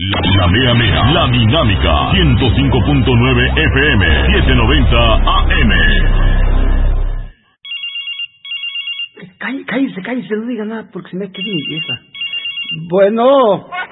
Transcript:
La mea mea, la dinámica, 105.9 FM, 790 AM. Cállese, no diga nada porque se me queda esa. Bueno.